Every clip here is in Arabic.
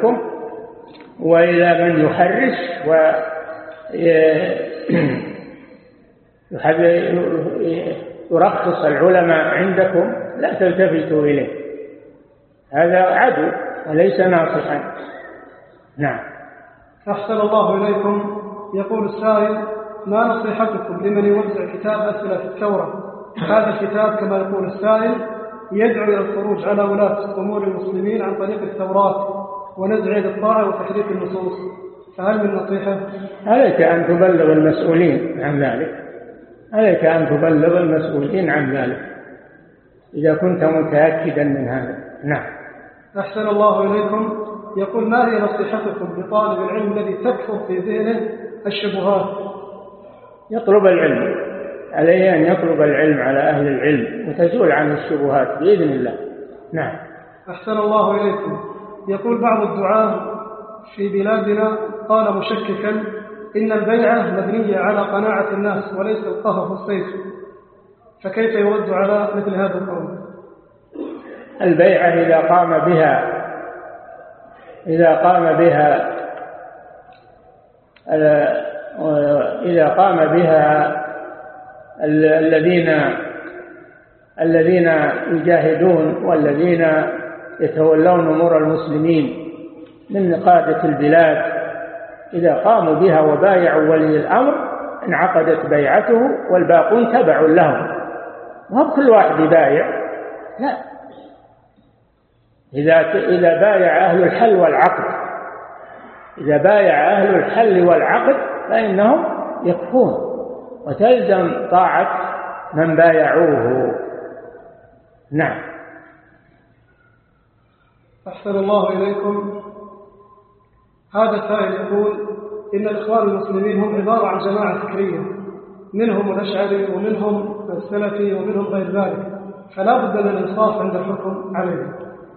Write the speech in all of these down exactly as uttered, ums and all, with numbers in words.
منكم وإلى من يحرش ويرخص العلماء عندكم لا تلتفتوا إليه، هذا عدو وليس ناصحا. نعم. أحسن الله إليكم. يقول السائل: ما نصيحتكم لمن يوزع كتاب أسئلة الثورة؟ هذا الكتاب كما يقول السائل يدعو إلى الخروج على ولاة أمور المسلمين عن طريق الثورات ونزع للطاعة وتحريف النصوص، فهل من نصيحة؟ عليك أن تبلغ المسؤولين عن ذلك، عليك أن تبلغ المسؤولين عن ذلك إذا كنت متأكدا من هذا. نعم. أحسن الله إليكم. يقول: ما هي نصيحتكم لطالب العلم الذي تكثر في ذهنه الشبهات؟ يطلب العلم، عليه أن يطلب العلم على أهل العلم وتزول عنه الشبهات بإذن الله. نعم. أحسن الله إليكم. يقول بعض الدعاة في بلادنا قال مشككا: إن البيعة مبنية على قناعة الناس وليس القهر والسيف، فكيف يرد على مثل هذا القول؟ البيعة إذا قام بها إذا قام بها إذا قام بها الذين الذين يجاهدون والذين يتولون أمور المسلمين من قادة البلاد، إذا قاموا بها وبايعوا ولي الأمر انعقدت بيعته والباقون تبع لهم، وهم كل واحد يبايع، لا، إذا إذا بايع أهل الحل والعقد إذا بايع أهل الحل والعقد فإنهم يكفون وتلزم طاعة من بايعوه. نعم. أحسن الله إليكم. هذا السائل يقول: إن الإخوان المسلمين هم عبارة عن جماعة فكرية، منهم الأشعري ومنهم السلفي ومنهم غير ذلك، فلا بد من الإنصاف عند الحكم عليهم.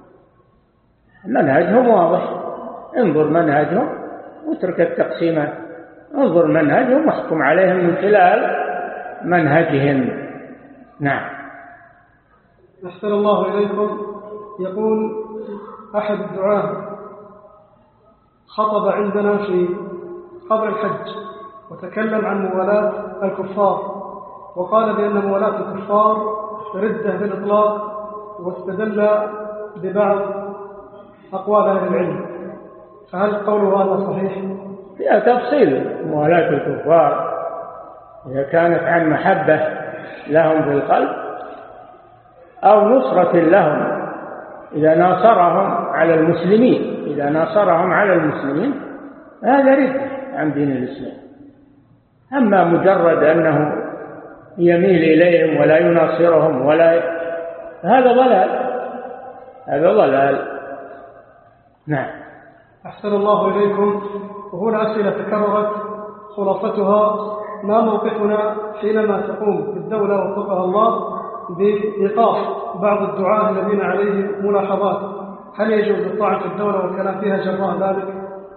منهجهم واضح، انظر منهجهم واترك التقسيمات، انظر منهجهم واحكم عليهم من خلال منهجهم. نعم. أحسن الله إليكم. يقول أحد الدعاة: خطب عندنا في قبل الحج وتكلم عن موالاة الكفار، وقال بأن موالاة الكفار ردة بالإطلاق، واستدل ببعض أقوال أهل العلم، فهل قوله هذا صحيح؟ فيها تفصيل. موالاة الكفار إذا كانت عن محبة لهم في القلب أو نصرة لهم، إذا ناصرهم على المسلمين إذا ناصرهم على المسلمين هذا رد عن دين الإسلام. أما مجرد أنه يميل إليهم ولا يناصرهم ولا ي... هذا ضلال هذا ضلال. نعم. أحسن الله إليكم. وهنا أسئلة تكررت خلاصتها: ما موقفنا حينما تقوم الدولة وفقها الله بإيقاف بعض الدعاة الذين عليهم ملاحظات؟ هل يجوز الطاعة في الدولة والكلام فيها جراء ذلك؟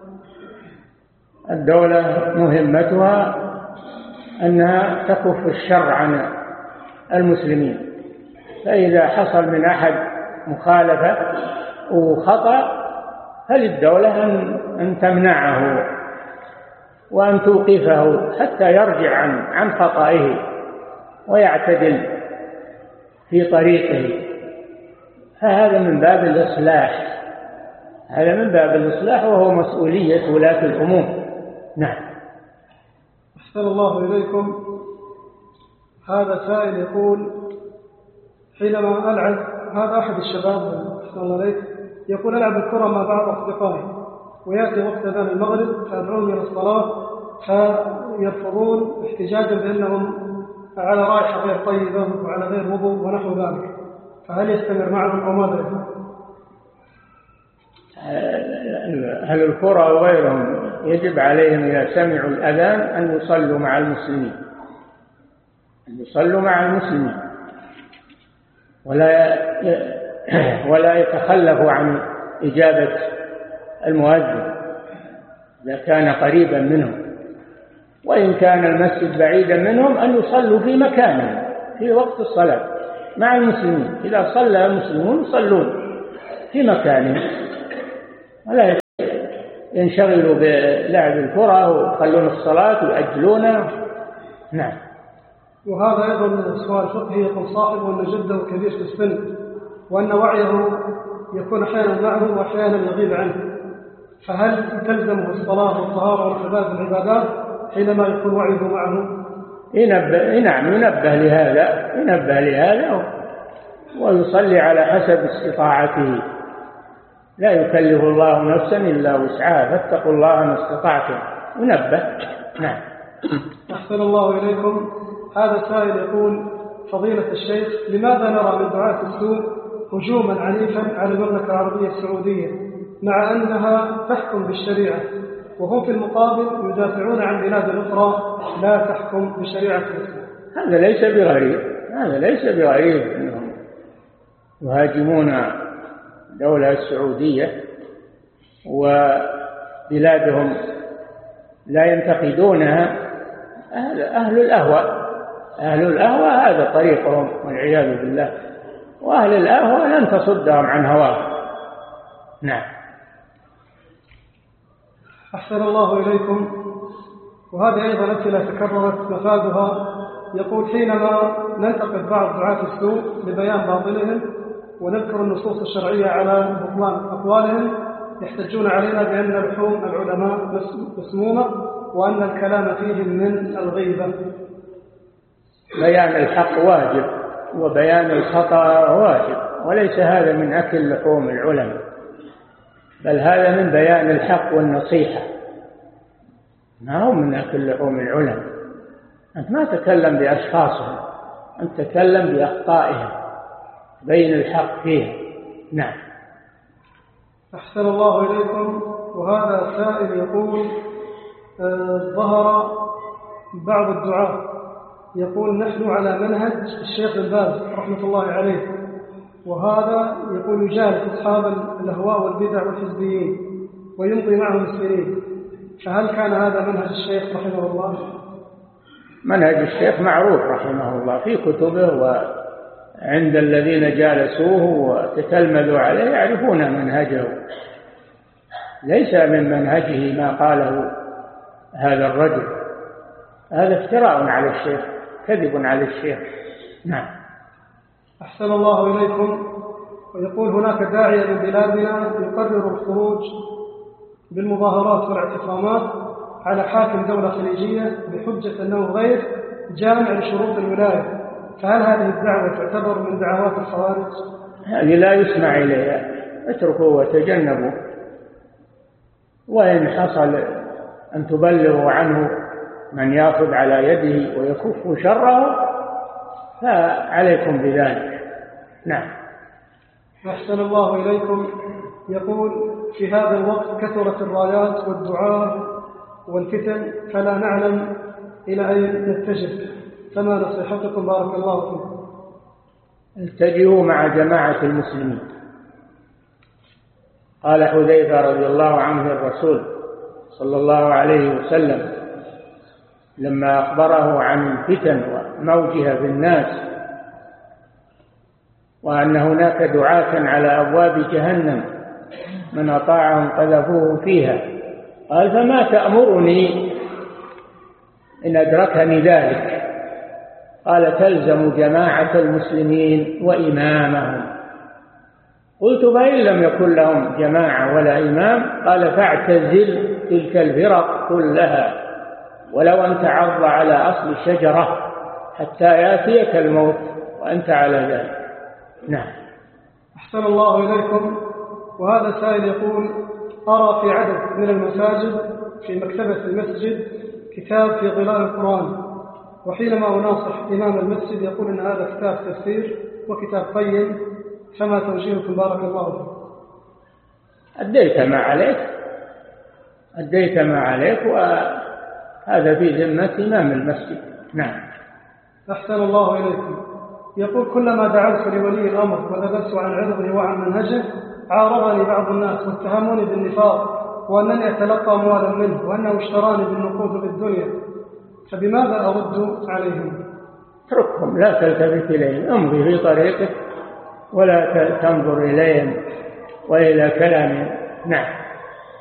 الدولة مهمتها أنها تكف الشر عن المسلمين، فإذا حصل من أحد مخالفة وخطأ فللدولة أن تمنعه وأن توقفه حتى يرجع عن عن خطئه ويعتدل في طريقه، فهذا من باب الإصلاح هذا من باب الإصلاح وهو مسؤولية ولاة الأمور. نعم. أحسن الله إليكم. هذا سائل يقول: حينما ألعب، هذا أحد الشباب أحسن الله عليك، يقول: ألعب الكرة مع بعض أصدقائي ويأتي وقت أذان المغرب فأدعوهم إلى الصلاة فيرفضون احتجاجا بأنهم على رائحة غير طيبة وعلى غير وضوء ونحو ذلك، فهل يستمر معهم أو ماذا يفعل؟ أهل الكرة وغيرهم يجب عليهم إذا سمعوا الأذان أن يصلوا مع المسلمين أن يصلوا مع المسلمين ولا ولا يتخلفوا عن إجابة المؤذن إذا كان قريبا منهم، وإن كان المسجد بعيدا منهم أن يصلوا في مكانهم في وقت الصلاة مع المسلمين. إذا صلى المسلمون يصلون في مكانهم ولا ينشغلوا بلعب الكرة ويخلون الصلاة ويأجلونها. نعم. وهذا أيضا سؤال فقهي. يقول صاحبه أن جده كبير في السن وأن وعيه يكون أحيانا معه وأحيانا يغيب عنه، فهل تلزمه الصلاة والطهارة والعبادة العبادات حينما يكون وعيه معه؟ ينبه. نعم ينبه لهذا، ينبه لهذا ويصلي على حسب استطاعته. لا يكلف الله نفسا إلا وسعها، فاتقوا الله ما استطعتم. ينبه. نعم. أحسن الله إليكم. هذا سائل يقول: فضيلة الشيخ، لماذا نرى من دعاة السوء هجوما عنيفا على المملكة العربية السعودية مع أنها تحكم بالشريعة، وهم في المقابل يدافعون عن بلاد أخرى لا تحكم بشريعة الإسلام؟ هذا ليس بغريب، هذا ليس بغريب أنهم يهاجمون الدولة السعودية وبلادهم لا ينتقدونها. أهل, أهل الأهواء أهل الأهواء هذا طريقهم والعياذ بالله، وأهل الأهواء لن تصدهم عن هواهم. نعم. أحسن الله إليكم. وهذه أيضا أسئلة تكررت مفادها. يقول: حينما ننتقد بعض دعاة السوء لبيان باطلهم ونذكر النصوص الشرعية على بطلان أقوالهم، يحتجون علينا بأن لحوم العلماء مسمومة وأن الكلام فيهم من الغيبة. بيان الحق واجب وبيان الخطأ واجب، وليس هذا من أكل لحوم العلماء، بل هذا من بيان الحق والنصيحة، ما هو من أكل لحوم العلماء. أنت ما تتكلم بأشخاصهم، أنت تتكلم بأخطائهم، بين الحق فيه. نعم. أحسن الله إليكم. وهذا سائل يقول: آه ظهر بعض الدعاة يقول: نحن على منهج الشيخ بن باز رحمة الله عليه، وهذا يقول يجالس أصحاب الأهواء والبدع والحزبيين ويمضي معهم السنين، فهل كان هذا منهج الشيخ رحمه الله؟ منهج الشيخ معروف رحمه الله في كتبه، وعند الذين جالسوه وتتلمذوا عليه يعرفون منهجه. ليس من منهجه ما قاله هذا الرجل، هذا افتراء على الشيخ، كذب على الشيخ. نعم. أحسن الله إليكم. ويقول: هناك داعية من بلادنا يقرر الخروج بالمظاهرات والاعتصامات على حاكم دولة خليجية بحجة أنه غير جامع لشروط الولاية، فهل هذه الدعوة تعتبر من دعوات الخوارج؟ هذه لا يسمع إليها، اتركوا وتجنبوا، وإن حصل أن تبلغوا عنه من يأخذ على يده ويكف شره فعليكم بذلك. نعم. أحسن الله إليكم. يقول: في هذا الوقت كثرت الرايات والدعاء والفتن، فلا نعلم إلى أين نتجه، فما نصيحتكم بارك الله فيكم؟ اتجهوا مع جماعة المسلمين. قال حذيفة رضي الله عنه الرسول صلى الله عليه وسلم لما أخبره عن الفتن وموجها في الناس وأن هناك دعاة على أبواب جهنم من أطاعهم قذفوه فيها، قال: فما تأمرني إن أدركني ذلك؟ قال: تلزم جماعة المسلمين وإمامهم. قلت: فإن لم يكن لهم جماعة ولا إمام؟ قال: فاعتزل تلك الفرق كلها ولو أن تعض على أصل الشجرة حتى يأتيك الموت وأنت على ذلك. نعم. أحسن الله إليكم. وهذا سائل يقول: أرى في عدد من المساجد في مكتبة المسجد كتاب في ظلال القرآن، وحينما أناصح إمام المسجد يقول إن هذا كتاب تفسير وكتاب قيم، فما توجيهكم بارك الله فيكم؟ أديت ما عليك أديت ما عليك وهذا في ذمة إمام المسجد. نعم. أحسن الله إليكم. يقول: كلما دعوت لولي الأمر وذبت عن عرضه وعن منهجه عارضني بعض الناس واتهموني بالنفاق وأنني أتلقى أموالا منه وأنه اشتراني بالنقود بالدنيا، فبماذا أرد عليهم؟ اتركهم، لا تلتفت إليهم، امضي في طريقك ولا تنظر إليهم وإلى كلامهم. نعم.